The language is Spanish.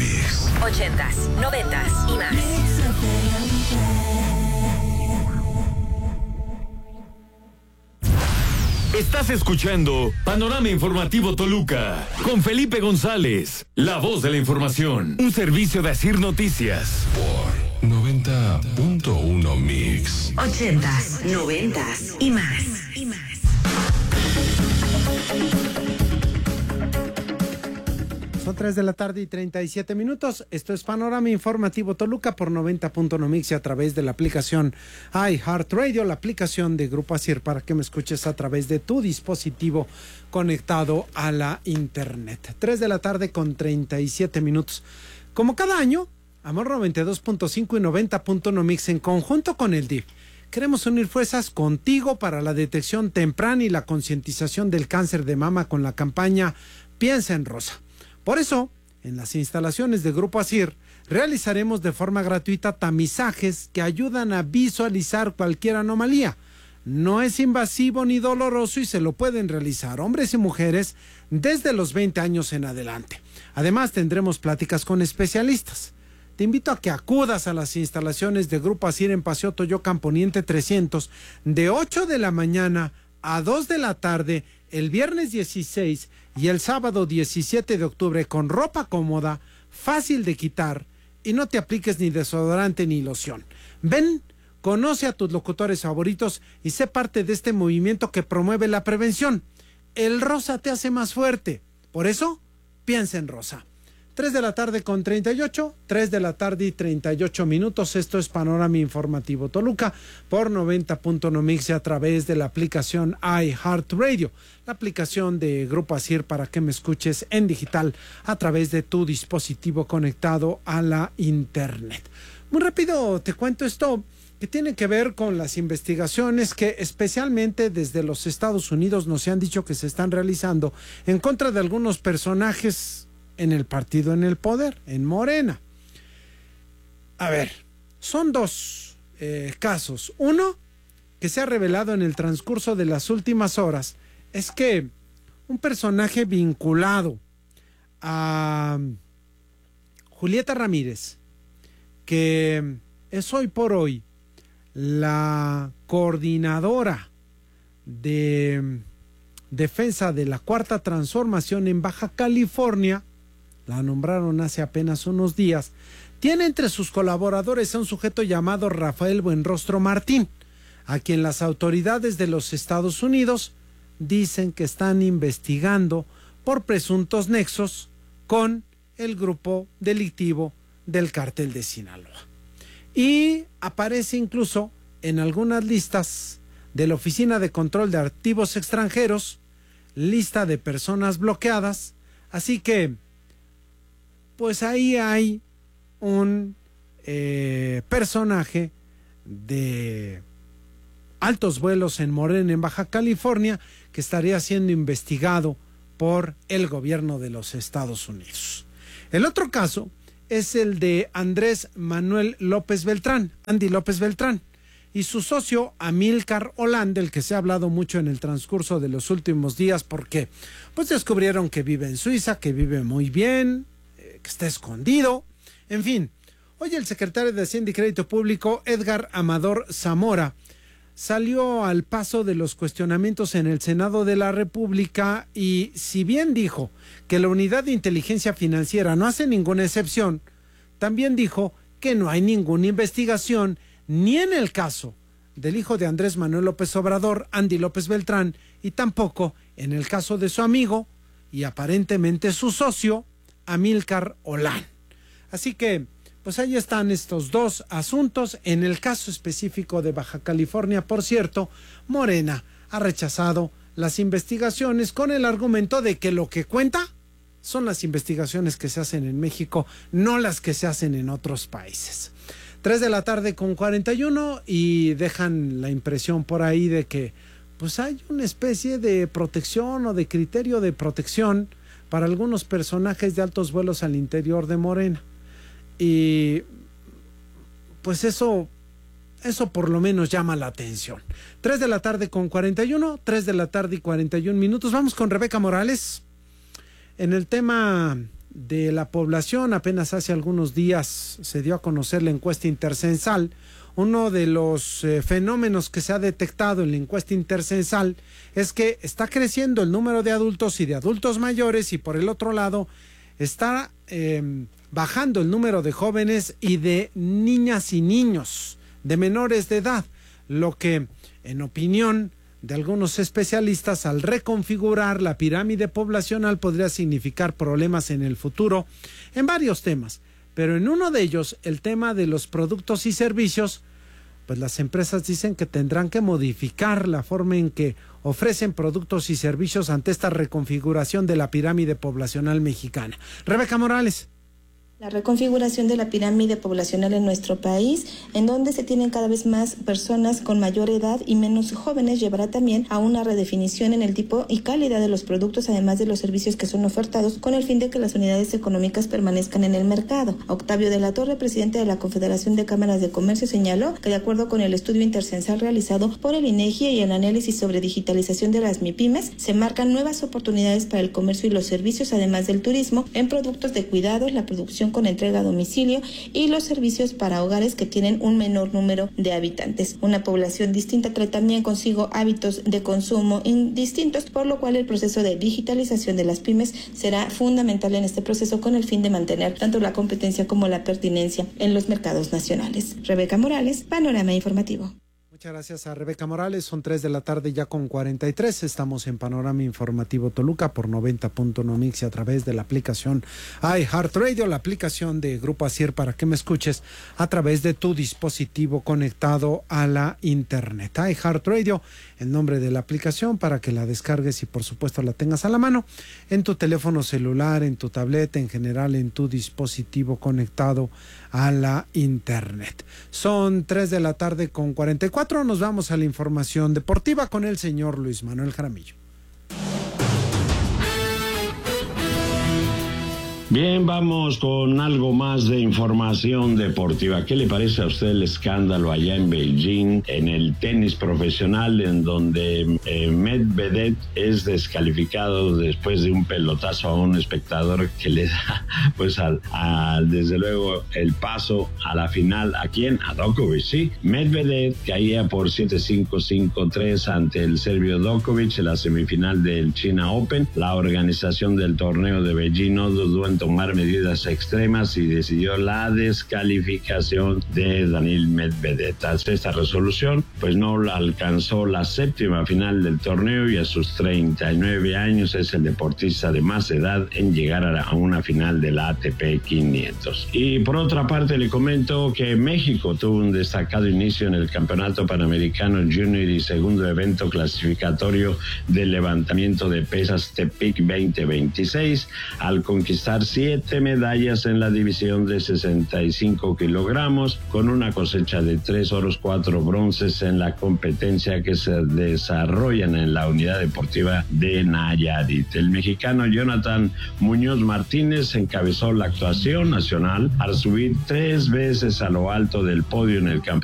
Mix. 80s, 90s y más. Estás escuchando Panorama Informativo Toluca con Felipe González, la voz de la información. Un servicio de Asir Noticias. Por 90.1 Mix. 80s, 90s y más. Son 3 de la tarde y 37 minutos. Esto es Panorama Informativo Toluca por 90.1 Mix y a través de la aplicación iHeartRadio, la aplicación de Grupo Asir, para que me escuches a través de tu dispositivo conectado a la internet. 3 de la tarde con 37 minutos. Como cada año, Amor 92.5 y 90.1 Mix en conjunto con el DIF. Queremos unir fuerzas contigo para la detección temprana y la concientización del cáncer de mama con la campaña Piensa en Rosa. Por eso, en las instalaciones de Grupo Asir, realizaremos de forma gratuita tamizajes que ayudan a visualizar cualquier anomalía. No es invasivo ni doloroso y se lo pueden realizar hombres y mujeres desde los 20 años en adelante. Además, tendremos pláticas con especialistas. Te invito a que acudas a las instalaciones de Grupo Asir en Paseo Toyocan Poniente 300 de 8 de la mañana a 2 de la tarde el viernes 16 y el sábado 17 de octubre con ropa cómoda, fácil de quitar y no te apliques ni desodorante ni loción. Ven, conoce a tus locutores favoritos y sé parte de este movimiento que promueve la prevención. El rosa te hace más fuerte. Por eso, piensa en rosa. 3 de la tarde con 38, 3 de la tarde y 38 minutos. Esto es Panorama Informativo Toluca por 90.1 Mix a través de la aplicación iHeartRadio, la aplicación de Grupo Asir para que me escuches en digital a través de tu dispositivo conectado a la internet. Muy rápido te cuento esto que tiene que ver con las investigaciones que especialmente desde los Estados Unidos nos han dicho que se están realizando en contra de algunos personajes en el partido en el poder, en Morena. A ver, son dos casos. Uno, que se ha revelado en el transcurso de las últimas horas, es que un personaje vinculado a Julieta Ramírez, que es hoy por hoy la coordinadora de defensa de la Cuarta Transformación en Baja California, la nombraron hace apenas unos días, tiene entre sus colaboradores a un sujeto llamado Rafael Buenrostro Martín, a quien las autoridades de los Estados Unidos dicen que están investigando por presuntos nexos con el grupo delictivo del Cártel de Sinaloa. Y aparece incluso en algunas listas de la Oficina de Control de Activos Extranjeros, lista de personas bloqueadas, así que pues ahí hay un personaje de altos vuelos en Morena, en Baja California, que estaría siendo investigado por el gobierno de los Estados Unidos. El otro caso es el de Andrés Manuel López Beltrán, Andy López Beltrán, y su socio Amílcar Olán, del que se ha hablado mucho en el transcurso de los últimos días, porque pues descubrieron que vive en Suiza, que vive muy bien, que está escondido, en fin. Hoy el secretario de Hacienda y Crédito Público, Edgar Amador Zamora, salió al paso de los cuestionamientos en el Senado de la República y si bien dijo que la Unidad de Inteligencia Financiera no hace ninguna excepción, también dijo que no hay ninguna investigación ni en el caso del hijo de Andrés Manuel López Obrador, Andy López Beltrán, y tampoco en el caso de su amigo y aparentemente su socio, Amílcar Olán. Así que, pues ahí están estos dos asuntos. En el caso específico de Baja California, por cierto, Morena ha rechazado las investigaciones con el argumento de que lo que cuenta son las investigaciones que se hacen en México, no las que se hacen en otros países. 3 de la tarde con 41 y dejan la impresión por ahí de que pues hay una especie de protección o de criterio de protección para algunos personajes de altos vuelos al interior de Morena. Y pues eso por lo menos llama la atención. 3 de la tarde con 41, 3 de la tarde y 41 minutos. Vamos con Rebeca Morales en el tema de la población. Apenas hace algunos días se dio a conocer la encuesta intercensal. Uno de los fenómenos que se ha detectado en la encuesta intercensal es que está creciendo el número de adultos y de adultos mayores, y por el otro lado está bajando el número de jóvenes y de niñas y niños, de menores de edad, lo que, en opinión de algunos especialistas, al reconfigurar la pirámide poblacional podría significar problemas en el futuro en varios temas, pero en uno de ellos, el tema de los productos y servicios, pues las empresas dicen que tendrán que modificar la forma en que ofrecen productos y servicios ante esta reconfiguración de la pirámide poblacional mexicana. Rebeca Morales. La reconfiguración de la pirámide poblacional en nuestro país, en donde se tienen cada vez más personas con mayor edad y menos jóvenes, llevará también a una redefinición en el tipo y calidad de los productos, además de los servicios que son ofertados, con el fin de que las unidades económicas permanezcan en el mercado. Octavio de la Torre, presidente de la Confederación de Cámaras de Comercio, señaló que de acuerdo con el estudio intercensal realizado por el INEGI y el análisis sobre digitalización de las MIPYMES, se marcan nuevas oportunidades para el comercio y los servicios, además del turismo, en productos de cuidados, la producción con entrega a domicilio y los servicios para hogares que tienen un menor número de habitantes. Una población distinta trae también consigo hábitos de consumo distintos, por lo cual el proceso de digitalización de las pymes será fundamental en este proceso, con el fin de mantener tanto la competencia como la pertinencia en los mercados nacionales. Rebeca Morales, Panorama Informativo. Muchas gracias a Rebeca Morales. Son 3 de la tarde ya con 43. Estamos en Panorama Informativo Toluca por 90.1 Mix y a través de la aplicación iHeartRadio, la aplicación de Grupo Asir, para que me escuches a través de tu dispositivo conectado a la internet. iHeartRadio, el nombre de la aplicación, para que la descargues y por supuesto la tengas a la mano en tu teléfono celular, en tu tableta, en general en tu dispositivo conectado a la internet. Son 3 de la tarde con 44. Nos vamos a la información deportiva con el señor Luis Manuel Jaramillo. Bien, vamos con algo más de información deportiva. ¿Qué le parece a usted el escándalo allá en Beijing, en el tenis profesional, en donde Medvedev es descalificado después de un pelotazo a un espectador que le da, pues, desde luego, el paso a la final? ¿A quién? A Djokovic, sí. Medvedev caía por 7-5, 5-3 ante el serbio Djokovic en la semifinal del China Open. La organización del torneo de Beijing no dudó en tomar medidas extremas y decidió la descalificación de Daniil Medvedev. Tras esta resolución, pues no alcanzó la séptima final del torneo y a sus 39 años es el deportista de más edad en llegar a una final de la ATP 500. Y por otra parte le comento que México tuvo un destacado inicio en el Campeonato Panamericano Junior y segundo evento clasificatorio del levantamiento de pesas Tepic 2026 al conquistar 7 medallas en la división de 65 kilogramos, con una cosecha de 3 oros, 4 bronces en la competencia que se desarrollan en la unidad deportiva de Nayarit. El mexicano Jonathan Muñoz Martínez encabezó la actuación nacional al subir 3 veces a lo alto del podio en el campeonato